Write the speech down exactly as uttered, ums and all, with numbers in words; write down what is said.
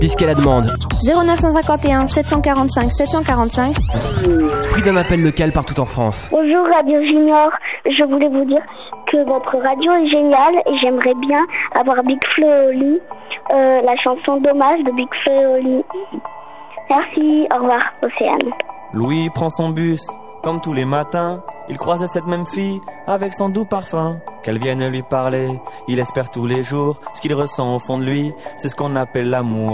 Puisqu'elle la demande. zéro neuf cent cinquante et un sept cent quarante-cinq sept cent quarante-cinq. Fruit d'un appel local partout en France. Bonjour Radio Junior, je voulais vous dire que votre radio est géniale et j'aimerais bien avoir Big Flo et Oli, euh, la chanson Dommage de Big Flo et Oli. Merci, au revoir Océane. Louis prend son bus, comme tous les matins. Il croise cette même fille avec son doux parfum. Qu'elle vienne lui parler, il espère tous les jours. Ce qu'il ressent au fond de lui, c'est ce qu'on appelle l'amour.